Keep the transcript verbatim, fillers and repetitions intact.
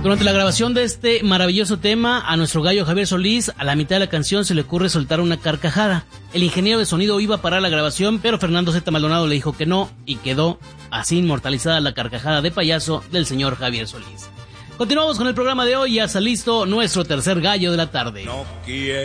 Durante la grabación de este maravilloso tema, a nuestro gallo Javier Solís, a la mitad de la canción se le ocurre soltar una carcajada. El ingeniero de sonido iba a parar la grabación, pero Fernando Zeta Maldonado le dijo que no, y quedó así inmortalizada la carcajada de payaso del señor Javier Solís. Continuamos con el programa de hoy, ya está listo nuestro tercer gallo de la tarde. No quiero